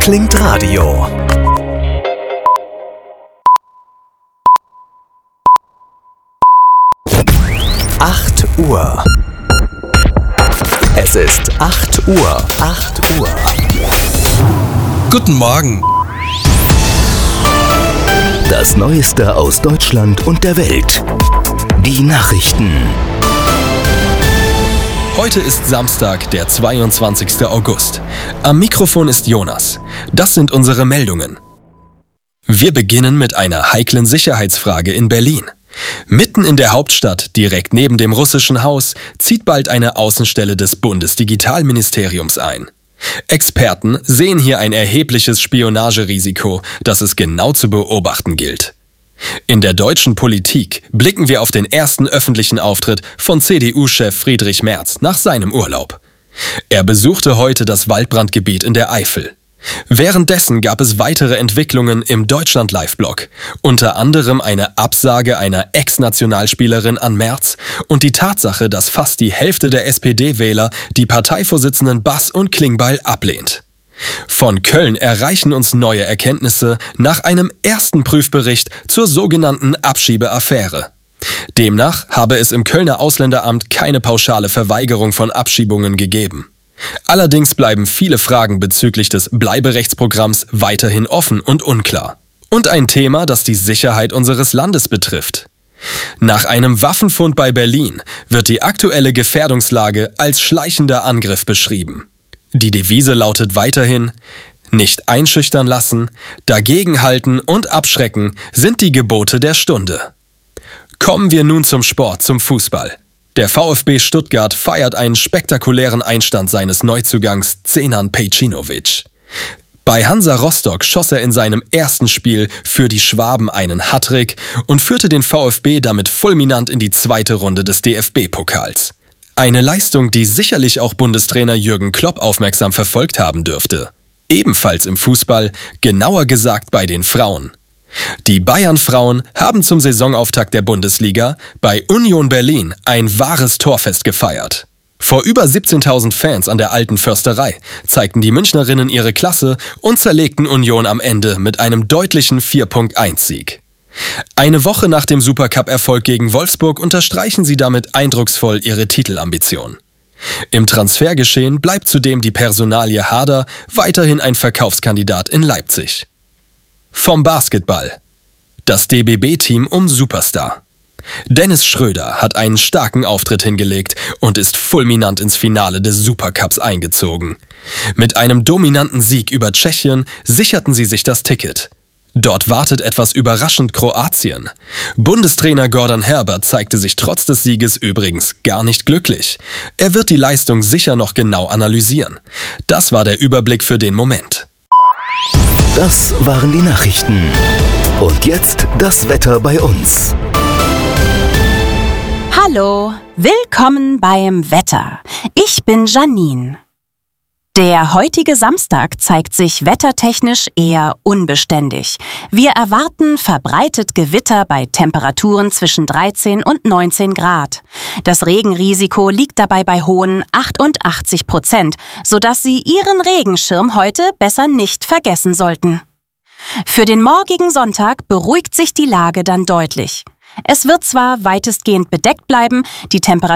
klingt Radio. Acht Uhr. Es ist 8 Uhr. 8 Uhr. Guten Morgen. Das Neueste aus Deutschland und der Welt. Die Nachrichten. Heute ist Samstag, der 22. August. Am Mikrofon ist Jonas. Das sind unsere Meldungen. Wir beginnen mit einer heiklen Sicherheitsfrage in Berlin. Mitten in der Hauptstadt, direkt neben dem russischen Haus, zieht bald eine Außenstelle des Bundesdigitalministeriums ein. Experten sehen hier ein erhebliches Spionagerisiko, das es genau zu beobachten gilt. In der deutschen Politik blicken wir auf den ersten öffentlichen Auftritt von CDU-Chef Friedrich Merz nach seinem Urlaub. Er besuchte heute das Waldbrandgebiet in der Eifel. Währenddessen gab es weitere Entwicklungen im Deutschland-Live-Blog, unter anderem eine Absage einer Ex-Nationalspielerin an Merz und die Tatsache, dass fast die Hälfte der SPD-Wähler die Parteivorsitzenden Bass und Klingbeil ablehnt. Von Köln erreichen uns neue Erkenntnisse nach einem ersten Prüfbericht zur sogenannten Abschiebeaffäre. Demnach habe es im Kölner Ausländeramt keine pauschale Verweigerung von Abschiebungen gegeben. Allerdings bleiben viele Fragen bezüglich des Bleiberechtsprogramms weiterhin offen und unklar. Und ein Thema, das die Sicherheit unseres Landes betrifft. Nach einem Waffenfund bei Berlin wird die aktuelle Gefährdungslage als schleichender Angriff beschrieben. Die Devise lautet weiterhin: Nicht einschüchtern lassen, dagegenhalten und abschrecken sind die Gebote der Stunde. Kommen wir nun zum Sport, zum Fußball. Der VfB Stuttgart feiert einen spektakulären Einstand seines Neuzugangs Zenan Pejcinovic. Bei Hansa Rostock schoss er in seinem ersten Spiel für die Schwaben einen Hattrick und führte den VfB damit fulminant in die zweite Runde des DFB-Pokals. Eine Leistung, die sicherlich auch Bundestrainer Jürgen Klopp aufmerksam verfolgt haben dürfte. Ebenfalls im Fußball, genauer gesagt bei den Frauen. Die Bayern-Frauen haben zum Saisonauftakt der Bundesliga bei Union Berlin ein wahres Torfest gefeiert. Vor über 17.000 Fans an der Alten Försterei zeigten die Münchnerinnen ihre Klasse und zerlegten Union am Ende mit einem deutlichen 4-1-Sieg. Eine Woche nach dem Supercup-Erfolg gegen Wolfsburg unterstreichen sie damit eindrucksvoll ihre Titelambition. Im Transfergeschehen bleibt zudem die Personalie Harder weiterhin ein Verkaufskandidat in Leipzig. Vom Basketball. Das DBB-Team um Superstar. Dennis Schröder hat einen starken Auftritt hingelegt und ist fulminant ins Finale des Supercups eingezogen. Mit einem dominanten Sieg über Tschechien sicherten sie sich das Ticket. Dort wartet etwas überraschend Kroatien. Bundestrainer Gordon Herbert zeigte sich trotz des Sieges übrigens gar nicht glücklich. Er wird die Leistung sicher noch genau analysieren. Das war der Überblick für den Moment. Das waren die Nachrichten. Und jetzt das Wetter bei uns. Hallo, willkommen beim Wetter. Ich bin Janine. Der heutige Samstag zeigt sich wettertechnisch eher unbeständig. Wir erwarten verbreitet Gewitter bei Temperaturen zwischen 13 und 19 Grad. Das Regenrisiko liegt dabei bei hohen 88%, sodass Sie Ihren Regenschirm heute besser nicht vergessen sollten. Für den morgigen Sonntag beruhigt sich die Lage dann deutlich. Es wird zwar weitestgehend bedeckt bleiben, die Temperatur